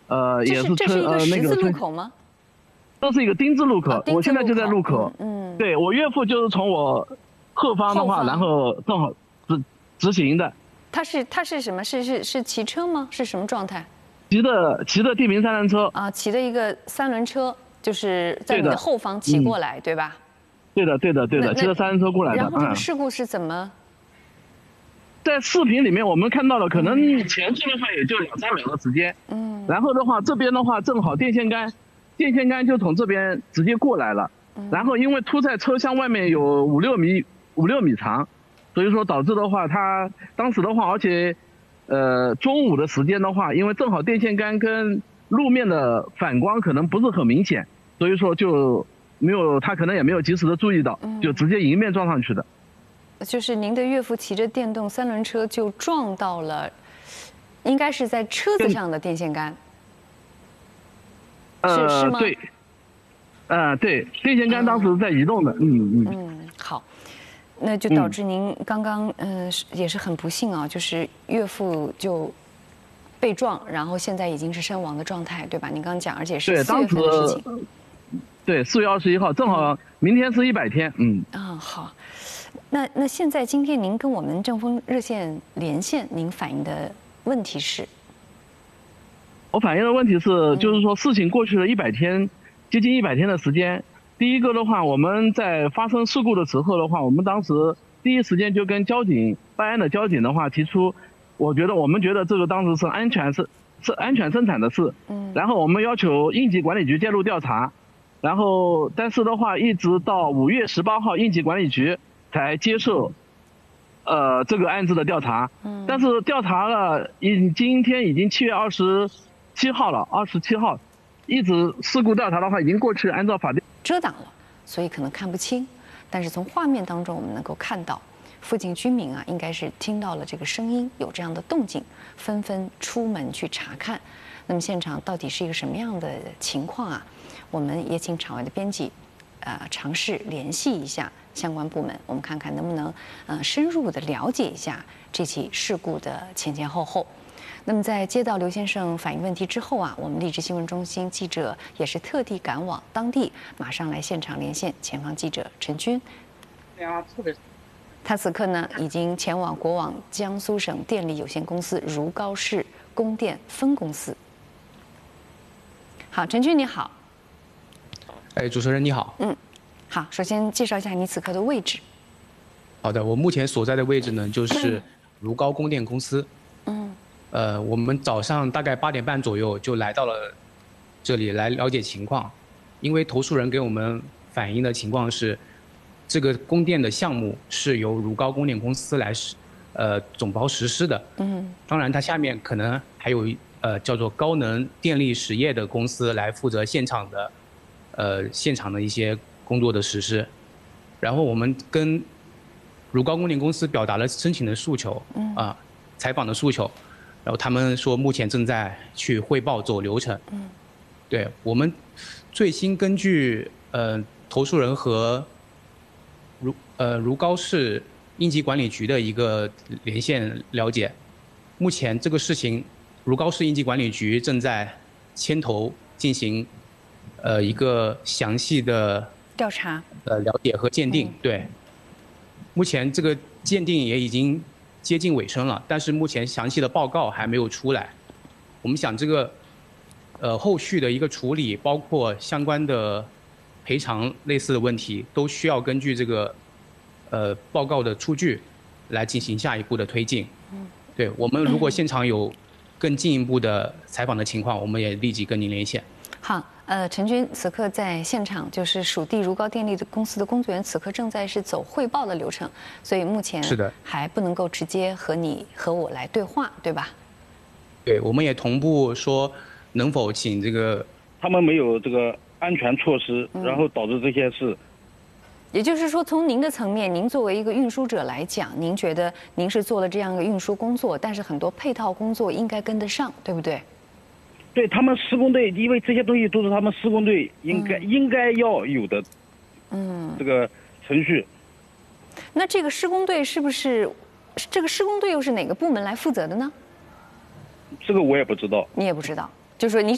也是这是一个十字路那个口吗？ 这是一个丁字路口， 啊丁字路口我现在就在路口。对我岳父就是从我后方的话，然后正好直行的。 他是什么？是骑车吗？是什么状态？ 骑的电瓶三轮车啊，骑的一个三轮车，就是在你的后方骑过来，对吧？ 对的，骑着三轮车过来的。 然后这个事故是怎么？ 在视频里面我们看到了，可能前期的话也就2、3秒的时间。然后的话，这边的话正好电线杆就从这边直接过来了。然后因为凸在车厢外面有5、6米长，所以说导致的话，它当时的话，而且中午的时间的话，因为正好电线杆跟路面的反光可能不是很明显，所以说就没有，他可能也没有及时的注意到，就直接迎面撞上去的。 就是您的岳父骑着电动三轮车就撞到了，应该是在车子上的电线杆。是吗？ 对。对，电线杆当时在移动的。 好，那就导致您刚刚也是很不幸啊，就是岳父就被撞，然后现在已经是身亡的状态，对吧？您刚刚讲，而且是4月份的事情。 对，4月21号，正好明天是100天。 好。那现在今天您跟我们正风热线连线，您反映的问题是？ 我反映的问题是，就是说事情过去了100天，接近100天的时间。第一个的话，我们在发生事故的时候的话，我们当时第一时间就跟办案的交警的话提出，我们觉得这个当时是安全生产的事。然后我们要求应急管理局介入调查，然后但是的话，一直到5月18号，应急管理局才接受这个案子的调查。但是调查了，今天已经7月27号了，27号，一直事故调查的话已经过去，按照法定遮挡了，所以可能看不清。但是从画面当中我们能够看到，附近居民啊应该是听到了这个声音，有这样的动静，纷纷出门去查看。那么现场到底是一个什么样的情况啊？我们也请场外的编辑尝试联系一下相关部门，我们看看能不能深入的了解一下这起事故的前前后后。那么在接到刘先生反映问题之后啊，我们励志新闻中心记者也是特地赶往当地，马上来现场连线前方记者陈军。他此刻呢已经前往国网江苏省电力有限公司如皋市供电分公司。好，陈军你好。 主持人你好。 好，首先介绍一下你此刻的位置。 好的，我目前所在的位置呢就是如皋供电公司。我们早上大概8点半左右就来到了这里来了解情况，因为投诉人给我们反映的情况是，这个供电的项目是由如皋供电公司来总包实施的。当然它下面可能还有叫做高能电力实业的公司来负责现场的一些工作的实施。然后我们跟如皋供电公司表达了申请的诉求，采访的诉求。然后他们说目前正在去汇报走流程。对，我们最新根据投诉人和如皋市应急管理局的一个连线了解，目前这个事情如皋市应急管理局正在牵头进行一个详细的调查、 了解和鉴定。对，目前这个鉴定也已经接近尾声了，但是目前详细的报告还没有出来。我们想这个后续的一个处理，包括相关的赔偿类似的问题，都需要根据这个报告的出具来进行下一步的推进。对，我们如果现场有更进一步的采访的情况，我们也立即跟您连线。 好，陈军此刻在现场，就是属地如皋电力的公司的工作人员此刻正在是走汇报的流程，所以目前是的， 还不能够直接和我来对话，对吧？ 对，我们也同步说能否请这个他们没有这个安全措施，然后导致这些事。 也就是说，从您的层面，您作为一个运输者来讲，您觉得您是做了这样一个运输工作，但是很多配套工作应该跟得上，对不对？ 对他们施工队，因为这些东西都是他们施工队应该要有的，这个程序。 那这个施工队是不是这个施工队又是哪个部门来负责的呢？ 这个我也不知道。 你也不知道，就是说你